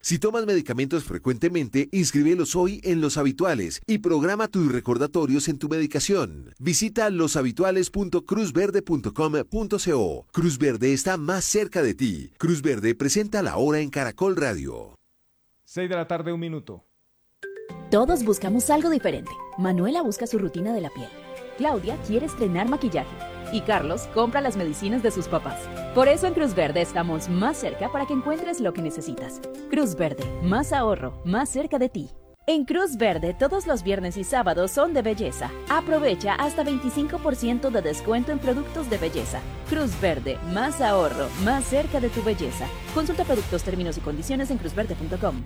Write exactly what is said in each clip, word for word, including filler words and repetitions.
Si tomas medicamentos frecuentemente, inscríbelos hoy en Los Habituales y programa tus recordatorios en tu medicación. Visita los habituales punto cruz verde punto com punto co. Cruz Verde está más cerca de ti. Cruz Verde presenta La Hora en Caracol Radio. seis de la tarde, un minuto. Todos buscamos algo diferente. Manuela busca su rutina de la piel. Claudia quiere estrenar maquillaje. Y Carlos compra las medicinas de sus papás. Por eso en Cruz Verde estamos más cerca para que encuentres lo que necesitas. Cruz Verde, más ahorro, más cerca de ti. En Cruz Verde, todos los viernes y sábados son de belleza. Aprovecha hasta veinticinco por ciento de descuento en productos de belleza. Cruz Verde, más ahorro, más cerca de tu belleza. Consulta productos, términos y condiciones en cruz verde punto com.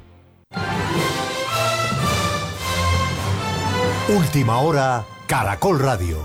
Última hora, Caracol Radio.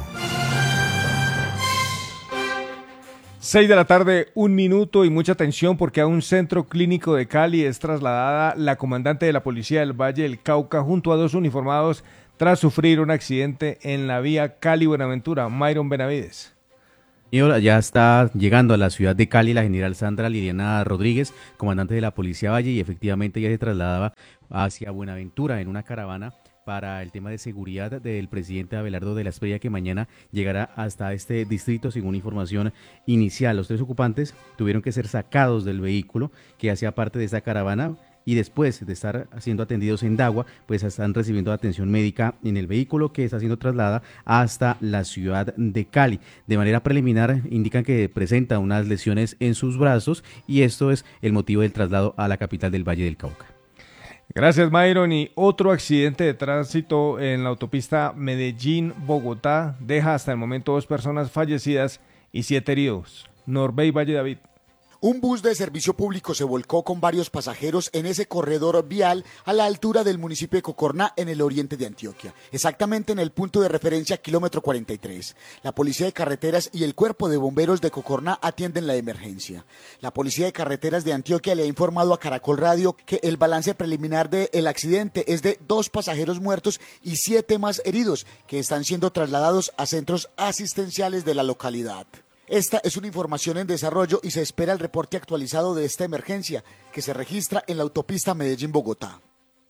seis de la tarde, un minuto y mucha atención porque a un centro clínico de Cali es trasladada la comandante de la Policía del Valle del Cauca junto a dos uniformados tras sufrir un accidente en la vía Cali-Buenaventura. Myron Benavides. Ya está llegando a la ciudad de Cali la general Sandra Liliana Rodríguez, comandante de la Policía Valle, y efectivamente ella se trasladaba hacia Buenaventura en una caravana para el tema de seguridad del presidente Abelardo de la Espriella, que mañana llegará hasta este distrito. Según información inicial, los tres ocupantes tuvieron que ser sacados del vehículo que hacía parte de esta caravana y después de estar siendo atendidos en Dagua, pues están recibiendo atención médica en el vehículo que está siendo trasladada hasta la ciudad de Cali. De manera preliminar indican que presenta unas lesiones en sus brazos y esto es el motivo del traslado a la capital del Valle del Cauca. Gracias, Myron. Y otro accidente de tránsito en la autopista Medellín-Bogotá deja hasta el momento dos personas fallecidas y siete heridos. Norbey Valle David. Un bus de servicio público se volcó con varios pasajeros en ese corredor vial a la altura del municipio de Cocorná, en el oriente de Antioquia, exactamente en el punto de referencia kilómetro cuarenta y tres. La Policía de Carreteras y el Cuerpo de Bomberos de Cocorná atienden la emergencia. La Policía de Carreteras de Antioquia le ha informado a Caracol Radio que el balance preliminar del accidente es de dos pasajeros muertos y siete más heridos, que están siendo trasladados a centros asistenciales de la localidad. Esta es una información en desarrollo y se espera el reporte actualizado de esta emergencia que se registra en la autopista Medellín-Bogotá.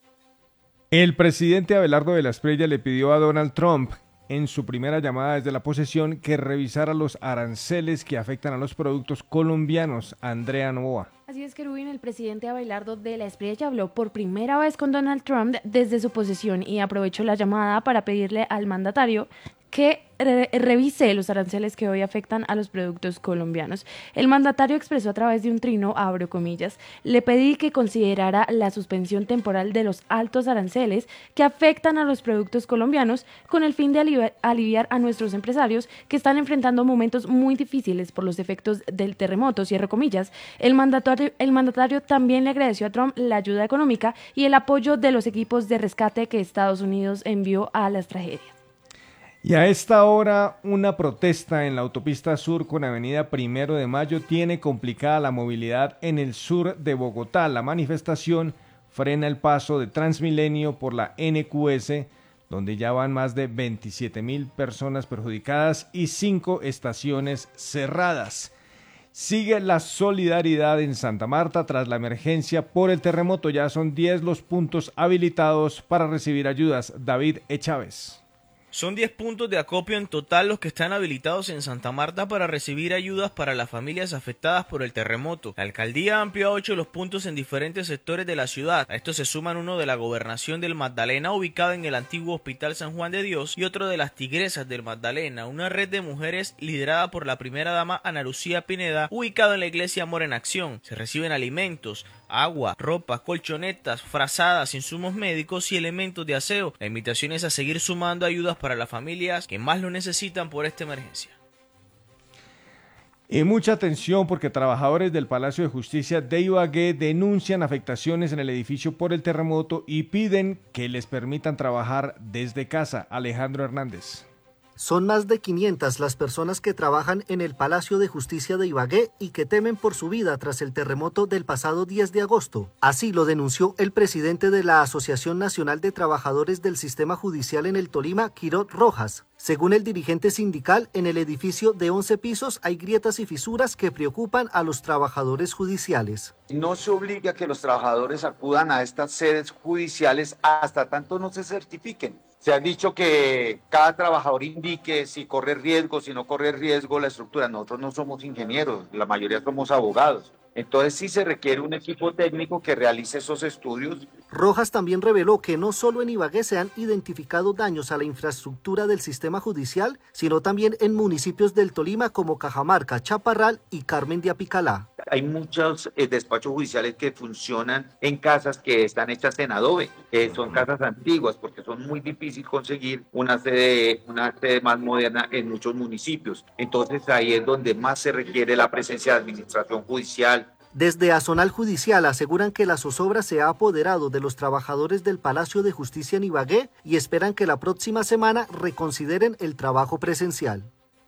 El presidente Abelardo de la Espriella le pidió a Donald Trump en su primera llamada desde la posesión que revisara los aranceles que afectan a los productos colombianos. Andrea Novoa. Así es, Kerubín, el presidente Abelardo de la Espriella habló por primera vez con Donald Trump desde su posesión y aprovechó la llamada para pedirle al mandatario que re revise los aranceles que hoy afectan a los productos colombianos. El mandatario expresó a través de un trino, abro comillas, le pedí que considerara la suspensión temporal de los altos aranceles que afectan a los productos colombianos con el fin de aliviar, aliviar a nuestros empresarios que están enfrentando momentos muy difíciles por los efectos del terremoto, cierro comillas. El mandatario, el mandatario también le agradeció a Trump la ayuda económica y el apoyo de los equipos de rescate que Estados Unidos envió a las tragedias. Y a esta hora, una protesta en la autopista sur con avenida Primero de Mayo tiene complicada la movilidad en el sur de Bogotá. La manifestación frena el paso de Transmilenio por la N Q S, donde ya van más de veintisiete mil personas perjudicadas y cinco estaciones cerradas. Sigue la solidaridad en Santa Marta tras la emergencia por el terremoto. Ya son diez los puntos habilitados para recibir ayudas. David E. Chávez. Son diez puntos de acopio en total los que están habilitados en Santa Marta para recibir ayudas para las familias afectadas por el terremoto. La alcaldía amplió a ocho los puntos en diferentes sectores de la ciudad. A estos se suman uno de la gobernación del Magdalena, ubicado en el antiguo Hospital San Juan de Dios, y otro de las Tigresas del Magdalena, una red de mujeres liderada por la primera dama Ana Lucía Pineda, ubicado en la iglesia Amor en Acción. Se reciben alimentos, agua, ropa, colchonetas, frazadas, insumos médicos y elementos de aseo. La invitación es a seguir sumando ayudas para las familias que más lo necesitan por esta emergencia. Y mucha atención porque trabajadores del Palacio de Justicia de Ibagué denuncian afectaciones en el edificio por el terremoto y piden que les permitan trabajar desde casa. Alejandro Hernández. Son más de quinientas las personas que trabajan en el Palacio de Justicia de Ibagué y que temen por su vida tras el terremoto del pasado diez de agosto. Así lo denunció el presidente de la Asociación Nacional de Trabajadores del Sistema Judicial en el Tolima, Quirot Rojas. Según el dirigente sindical, en el edificio de once pisos hay grietas y fisuras que preocupan a los trabajadores judiciales. No se obliga a que los trabajadores acudan a estas sedes judiciales hasta tanto no se certifiquen. Se ha dicho que cada trabajador indique si corre riesgo, si no corre riesgo la estructura. Nosotros no somos ingenieros, la mayoría somos abogados. Entonces sí se requiere un equipo técnico que realice esos estudios. Rojas también reveló que no solo en Ibagué se han identificado daños a la infraestructura del sistema judicial, sino también en municipios del Tolima como Cajamarca, Chaparral y Carmen de Apicalá. Hay muchos eh, despachos judiciales que funcionan en casas que están hechas en adobe, que son casas antiguas, porque son muy difícil conseguir una sede, una sede más moderna en muchos municipios. Entonces ahí es donde más se requiere la presencia de administración judicial. Desde Azonal Judicial aseguran que la zozobra se ha apoderado de los trabajadores del Palacio de Justicia en Ibagué y esperan que la próxima semana reconsideren el trabajo presencial.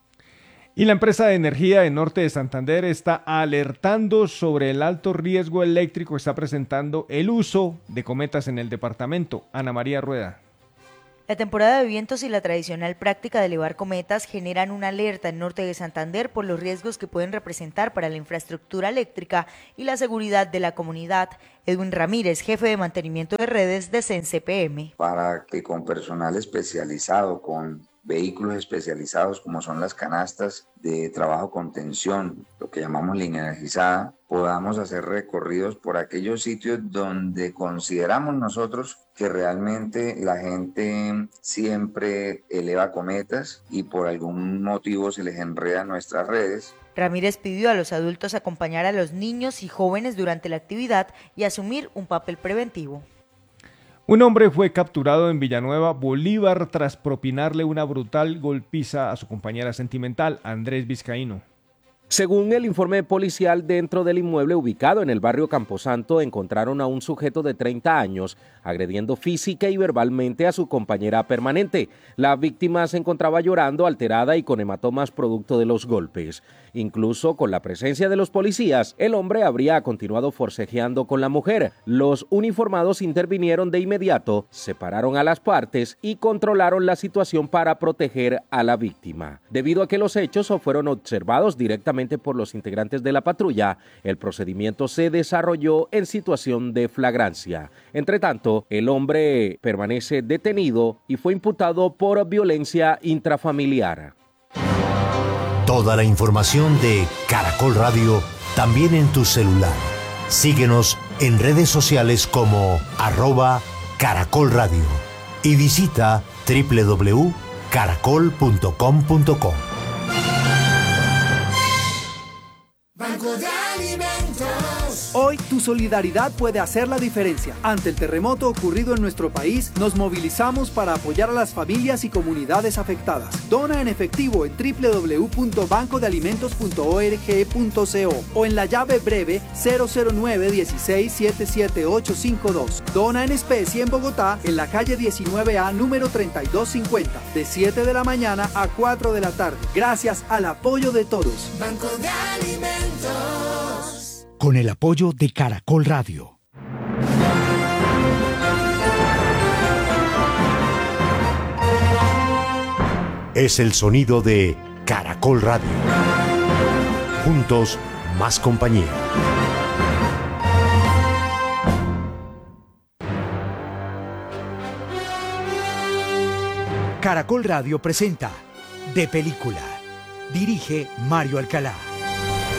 Y la empresa de energía de Norte de Santander está alertando sobre el alto riesgo eléctrico que está presentando el uso de cometas en el departamento. Ana María Rueda. La temporada de vientos y la tradicional práctica de elevar cometas generan una alerta en Norte de Santander por los riesgos que pueden representar para la infraestructura eléctrica y la seguridad de la comunidad. Edwin Ramírez, jefe de mantenimiento de redes de C E N C P M. Para que con personal especializado, con vehículos especializados como son las canastas de trabajo con tensión, lo que llamamos línea energizada, podamos hacer recorridos por aquellos sitios donde consideramos nosotros que realmente la gente siempre eleva cometas y por algún motivo se les enreda nuestras redes. Ramírez pidió a los adultos acompañar a los niños y jóvenes durante la actividad y asumir un papel preventivo. Un hombre fue capturado en Villanueva, Bolívar, tras propinarle una brutal golpiza a su compañera sentimental, Andrés Vizcaíno. Según el informe policial, dentro del inmueble ubicado en el barrio Camposanto encontraron a un sujeto de treinta años agrediendo física y verbalmente a su compañera permanente. La víctima se encontraba llorando, alterada y con hematomas producto de los golpes. Incluso con la presencia de los policías, el hombre habría continuado forcejeando con la mujer. Los uniformados intervinieron de inmediato, separaron a las partes y controlaron la situación para proteger a la víctima. Debido a que los hechos fueron observados directamente por los integrantes de la patrulla, el procedimiento se desarrolló en situación de flagrancia. Entre tanto, el hombre permanece detenido y fue imputado por violencia intrafamiliar. Toda la información de Caracol Radio también en tu celular. Síguenos en redes sociales como arroba Caracol Radio y visita doble u doble u doble u punto caracol punto com punto co. Banco de Alimentos. Hoy tu solidaridad puede hacer la diferencia. Ante el terremoto ocurrido en nuestro país, nos movilizamos para apoyar a las familias y comunidades afectadas. Dona en efectivo en doble u doble u doble u punto banco de alimentos punto org punto co o en la llave breve cero cero nueve uno seis siete siete ocho cinco dos. Dona en especie en Bogotá, en la calle diecinueve A, número treinta y dos cincuenta, de siete de la mañana a cuatro de la tarde. Gracias al apoyo de todos. Banco de Alimentos. Con el apoyo de Caracol Radio. Es el sonido de Caracol Radio. Juntos, más compañía. Caracol Radio presenta De Película. Dirige Mario Alcalá.